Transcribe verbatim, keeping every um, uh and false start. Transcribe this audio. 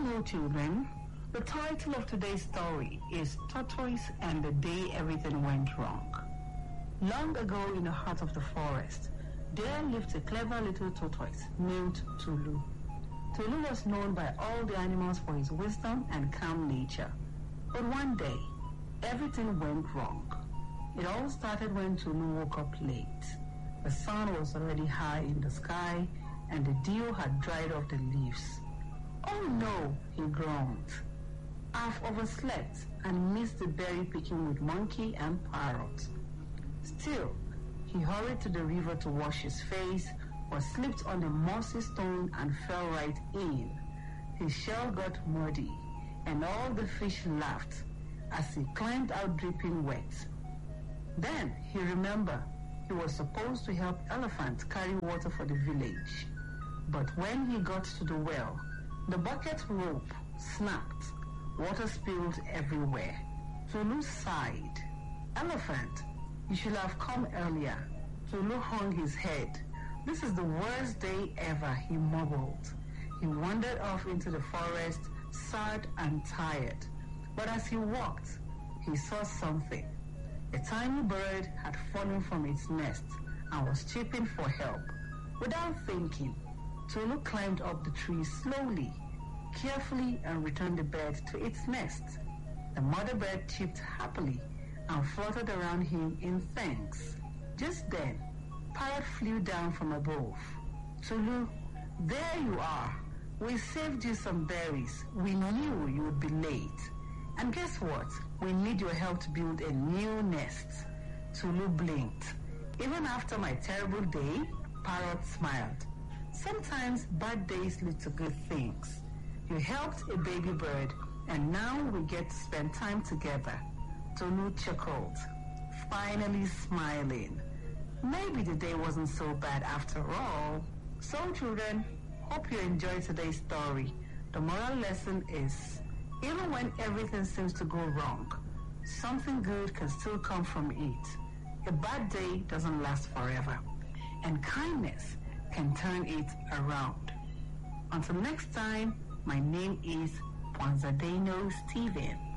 Hello children, the title of today's story is Tortoise and the Day Everything Went Wrong. Long ago in the heart of the forest, there lived a clever little tortoise named Tulu. Tulu was known by all the animals for his wisdom and calm nature. But one day, everything went wrong. It all started when Tulu woke up late. The sun was already high in the sky and the dew had dried off the leaves. "Oh no," he groaned. "I've overslept and missed the berry picking with monkey and parrot." Still, he hurried to the river to wash his face, but slipped on a mossy stone and fell right in. His shell got muddy, and all the fish laughed as he climbed out dripping wet. Then he remembered he was supposed to help elephants carry water for the village. But when he got to the well, the bucket rope snapped. Water spilled everywhere. Tulu sighed. "Elephant, you should have come earlier." Tulu hung his head. "This is the worst day ever," he mumbled. He wandered off into the forest, sad and tired. But as he walked, he saw something. A tiny bird had fallen from its nest and was chirping for help. Without thinking, Tulu climbed up the tree slowly, carefully, and returned the bird to its nest. The mother bird chirped happily and fluttered around him in thanks. Just then, Parrot flew down from above. "Tulu, there you are. We saved you some berries. We knew you would be late. And guess what? We need your help to build a new nest." Tulu blinked. "Even after my terrible day?" Parrot smiled. "Sometimes bad days lead to good things. You helped a baby bird, and now we get to spend time together." Tulu chuckled, finally smiling. Maybe the day wasn't so bad after all. So children, hope you enjoyed today's story. The moral lesson is, even when everything seems to go wrong, something good can still come from it. A bad day doesn't last forever, and kindness can turn it around. Until next time, my name is Ponzadeno Steven.